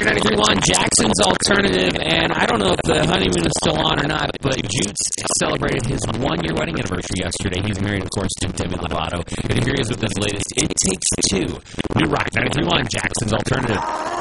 Rock 93.1, Jackson's Alternative, and I don't know if the honeymoon is still on or not, but Jutes celebrated his one-year wedding anniversary yesterday. He's married, of course, to Demi Lovato, and here he is with his latest It Takes Two. New Rock 93.1, Jackson's Alternative.